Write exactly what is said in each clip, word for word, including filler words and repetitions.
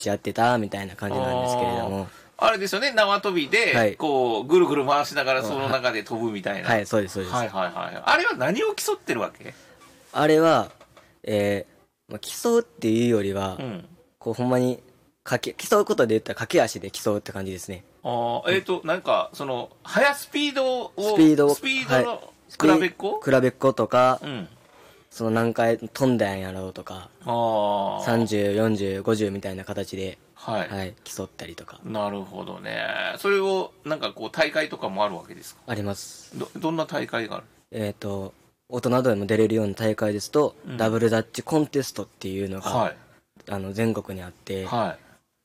やってたみたいな感じなんですけれども。 あれですよね、縄跳びで、はい、こう、ぐるぐる回しながらその中で飛ぶみたいな。 はい、はい、そうです、そうです。 はいはいはい。あれは何を競ってるわけ？ あれは、えー、まあ、競うっていうよりは、うん、こう、ほんまに、かけ、競うことで言ったら駆け足で競うって感じですね。 ああ、えっ、ー、と、なんか、その、速スピードを、 スピード、 スピードの比べっこ、 はい、比べっことか、うん、その何回飛んだんやろうとか、あさんじゅう、よんじゅう、ごじゅうみたいな形で、はい、はい、競ったりとか。 なるほどね。それを、なんかこう、大会とかもあるわけですか？ あります。 ど、どんな大会がある？ えっ、ー、と、大人でも出れるような大会ですと、うん、ダブルダッチコンテストっていうのが、はい、あの、全国にあって、はい、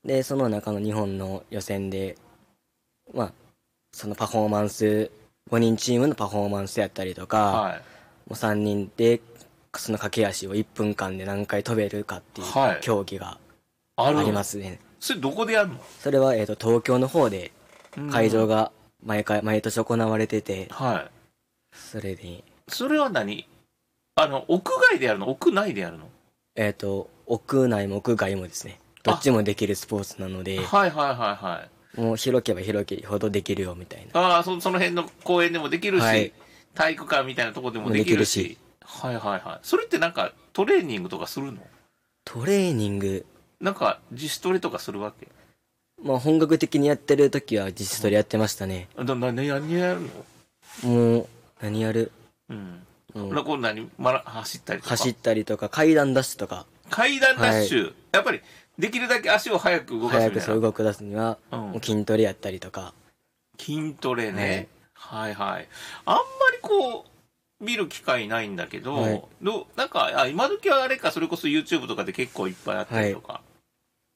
で、その中の日本の予選で、まあ、そのパフォーマンス、ごにんチームのパフォーマンスやったりとか、はい、もうさんにんで、その駆け足をいっぷんかんで何回飛べるかっていう競技がありますね。はい、 それどこでやるの？ それは、えっと、東京の方で会場が毎回、毎年行われてて、はい。それで。 それは何？あの、屋外でやるの？屋内でやるの？ えっと、屋内も屋外もですね。どっちもできるスポーツなので。 はいはいはいはい。 もう広ければ広けほどできるよみたいな。 ああ、そ, その辺の公園でもできるし、はい、体育館みたいなとこでもできるし。できるし。はいはいはい。それってなんかトレーニングとかするの？ トレーニングなんか自主トレとかするわけ？ まあ本格的にやってる時は自主トレやってましたね。 うん、だ何やるの？もう、何やる？ うん。うん、こんなに、ま、走ったりとか走ったりとか、階段ダッシュとか。 階段ダッシュ、はい、やっぱり、できるだけ足を早く動かすみたいな。 早くそう動く出すには、うん、もう筋トレやったりとか。 筋トレね。はい、はい、はい。あんまりこう、見る機会ないんだけど、はい、どなんか、あ、今時はあれか、それこそ YouTube とかで結構いっぱいあったりとか。はい、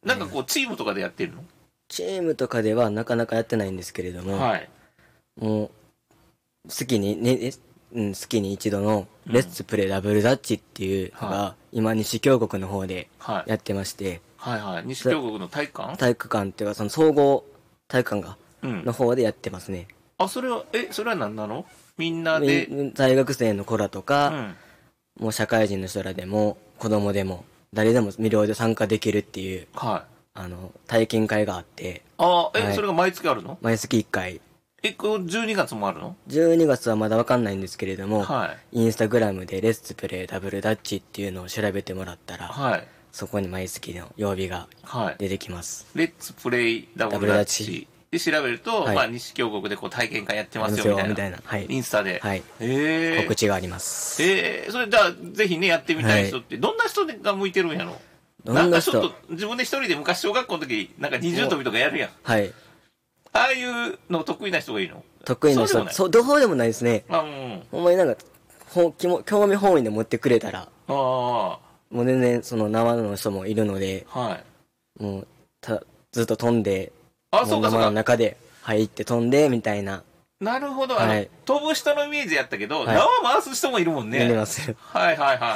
なんかこう、チームとかでやってるの？ チームとかではなかなかやってないんですけれども、はい、もう、好きに、ね、うん、月に一度のレッツプレイダブルダッチっていうのが、今西京国の方でやってまして、 はい、はいはい。西京国の体育館？ 体育館っていうか、その総合体育館が、うん、の方でやってますね。 あ、それは、え、それは何なの？みんなで。 大学生の子らとか、うん、もう社会人の人らでも、子供でも、誰でも無料で参加できるっていう、はい、あの、体験会があって。 ああ、え、はい、それが毎月あるの？ 毎月いっかい。 え、こうじゅうにがつもあるの？ じゅうに 月はまだわかんないんですけれども、はい、インスタグラムでレッツプレイダブルダッチっていうのを調べてもらったら、はい、そこに毎月の曜日が出てきます。 はい、レッツプレイダブルダッチで調べると、はい、まあ西京国でこう体験会やってますよみたいな。みたいな。はい。インスタで。はい。 えー、告知があります。 えー、それじゃあぜひね、やってみたい人って、はい、どんな人が向いてるんやろ？どんな人？なんかちょっと自分で一人で昔小学校の時、なんか二重跳びとかやるやん。はい。ああいうの得意な人がいいの？ 得意な人、そう、どうでもないですね。あ、うん。ほんまになんか、ほ興味本位で持ってくれたら、ああ。もう全然、その生の人もいるので、はい。もう、た、ずっと飛んで、 あ、そうかそうか。 生の中で入って飛んで、みたいな。 なるほど。はい。飛ぶ人のイメージやったけど、はい、縄回す人もいるもんね。 います。 はいはいはい。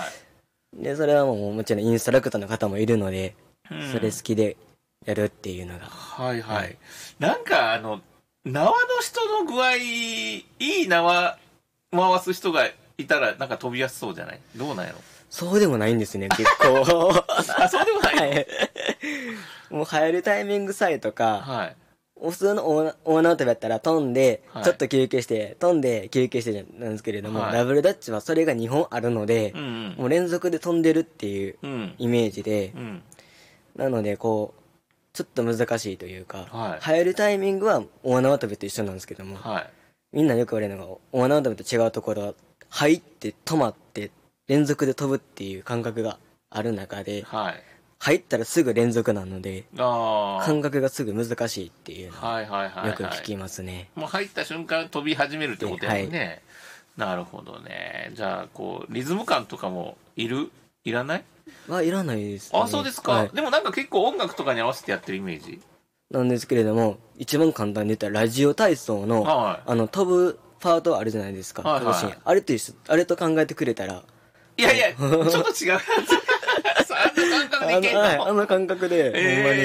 で、それはもうもちろんインストラクターの方もいるので、うん、それ好きでやるっていうのが。 はいはい。はい、なんかあの、縄の人の具合、いい縄回す人がいたらなんか飛びやすそうじゃない？どうなんやろ？ そうでもないんですね、結構。 あ、そうでもない、はい、 もう入るタイミングさえとか、はい、普通のオーナー、オーナーとやったら飛んで、はい、ちょっと休憩して、飛んで休憩してなんですけれども、はい、ダブルダッチはそれがにほんあるので、うんうん、もう連続で飛んでるっていうイメージで、うんうん、なのでこう、ちょっと難しいというか、はい、入るタイミングは大縄跳びと一緒なんですけども、はい、みんなよく言われるのが、大縄跳びと違うところは、入って止まって連続で飛ぶっていう感覚がある中で、はい、入ったらすぐ連続なので、感覚がすぐ難しいっていうのをよく聞きますね。 もう入った瞬間飛び始めるってことやもんね。はい、なるほどね。じゃあ、こう、リズム感とかもいる？いらない？ はいらないですね。 あ、そうですか、はい。でもなんか結構音楽とかに合わせてやってるイメージなんですけれども、一番簡単に言ったらラジオ体操の、はい、あの、飛ぶパートあるじゃないですか。はいはい、あれと一緒、あれと考えてくれたら。 いやいや、ちょっと違う。あの感覚でいけんの？ はい、あの感覚で、えー、ほんまに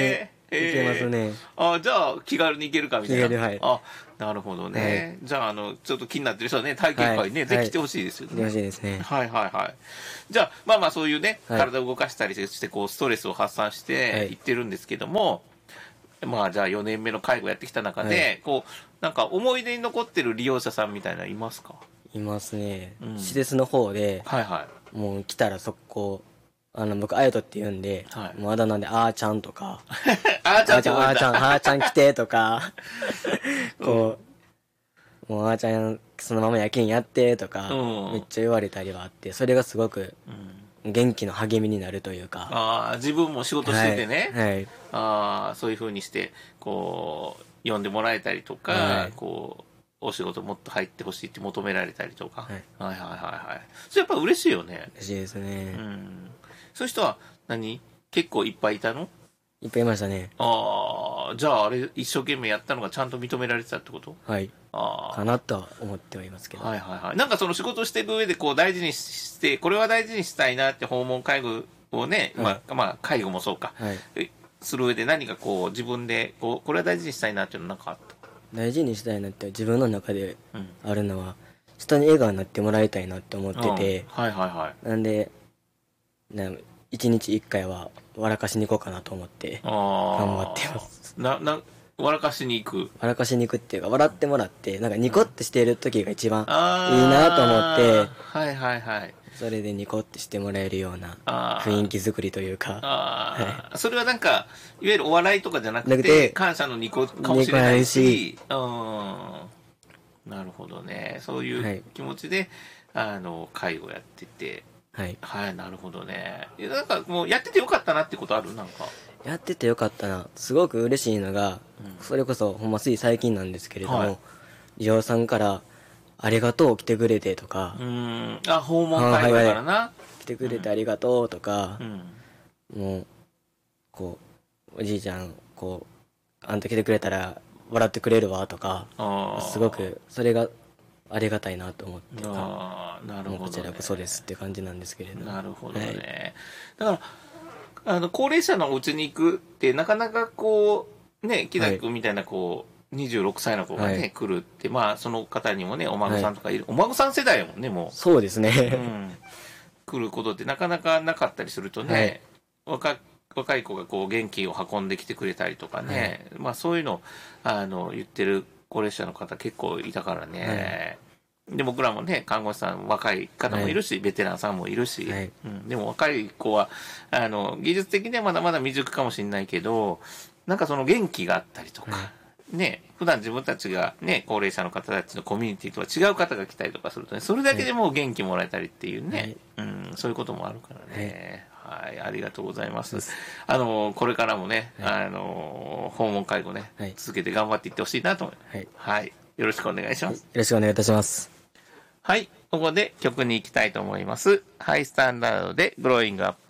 行けますね。 あ、じゃあ気軽に行けるかみたいな。 気軽、はい。 あ、なるほどね。はい、じゃあ、あの、ちょっと気になってる人はね、体験会ね、はい、ぜひ来てほしいですよね。来てほしいですね。 はいはいはい。じゃあ、まあまあそういうね、体を動かしたりして、こう、ストレスを発散して行ってるんですけども、はい、まあじゃあよねんめの介護やってきた中で、はい、こう、なんか思い出に残ってる利用者さんみたいなのいますか？ いますね。うん、施設の方で、はいはい。もう来たら速攻、あの、僕、あやとって言うんで、はい、もうあだ名で、あーちゃんとか、 あーちゃんってあーちゃん、あーちゃん来てとか、こう、もうあーちゃん、そのまま夜勤やってとか、めっちゃ言われたりはあって、それがすごく、元気の励みになるというか。 ああ、自分も仕事しててね、 はいはい、 ああ、そういう風にして、こう、呼んでもらえたりとか、はい、こう、お仕事もっと入ってほしいって求められたりとか、はい、はいはいはいはい。それやっぱ嬉しいよね。 嬉しいですね。 うん。そういう人は何結構いっぱいいたの？ いっぱいいましたね。 ああ、じゃああれ一生懸命やったのがちゃんと認められてたってこと？ はい。ああ。かなとは思ってはいますけど。 はいはいはい。なんかその仕事をしていく上でこう大事にして、これは大事にしたいなって訪問介護をね、はい、まあ、まあ介護もそうか。はい。する上で何かこう自分でこう、これは大事にしたいなっていうのなんかあった？ 大事にしたいなって自分の中であるのは、うん、人に笑顔になってもらいたいなって思ってて、うん、 はいはいはい。 なんで、一日一回は笑かしに行こうかなと思って頑張ってます。 な、な、笑かしに行く笑かしに行くっていうか、笑ってもらって、なんかニコってしてる時が一番いいなと思って、 はいはいはい。 それでニコってしてもらえるような雰囲気作りというか。 はい、それはなんか、いわゆるお笑いとかじゃなくて、感謝のニコかもしれないし、うん。なるほどね。そういう気持ちで、はい、あの、介護やってて、はい。はい、なるほどね。なんかもうやっててよかったなってことある？なんか。 やっててよかったな。すごく嬉しいのが、うん、それこそほんまつい最近なんですけれども、はい、利用さんからありがとう来てくれてとか、 うん、あ、訪問介護だからな、はい。 来てくれてありがとうとか、うん、もう、こう、おじいちゃん、こう、あんた来てくれたら笑ってくれるわとか、すごくそれがありがたいなと思ってか、 あ、なるほどね、 こちらこそですって感じなんですけれども。 なるほどね。はい、だから、あの、高齢者のお家に行くって、なかなかこう、ね、木崎君みたいなこう、にじゅうろくさいの子がね、はい、来るって、まあ、その方にもね、お孫さんとかいる。はい、お孫さん世代やもんね、もう。 そうですね。 うん。来ることってなかなかなかったりするとね、はい、若、若い子がこう、元気を運んできてくれたりとかね、はい、まあ、そういうの、あの、言ってる高齢者の方結構いたからね。はい、で、僕らもね、看護師さん、若い方もいるし、はい、ベテランさんもいるし、はい、うん、でも若い子は、あの、技術的にはまだまだ未熟かもしれないけど、なんかその元気があったりとか、はい、ね、普段自分たちがね、高齢者の方たちのコミュニティとは違う方が来たりとかするとね、それだけでもう元気もらえたりっていうね、はい、うん、そういうこともあるからね。はい、はい、ありがとうございます。あの、これからもね、はい、あの、訪問介護ね、はい、続けて頑張っていってほしいなと思います。はい。はい。よろしくお願いします。よろしくお願いいたします。 はい。ここで曲に行きたいと思います。ハイスタンダードでグローイングアップ。